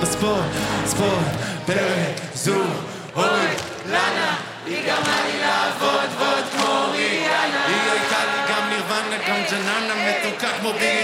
בספורט, ספורט, בזו, אוי, לנה, היא גרמה לי לעבוד ועוד כמו ריאנה. היא הייתה לי גם נירוונה, גם ג'ננה מתוקה כמו בי.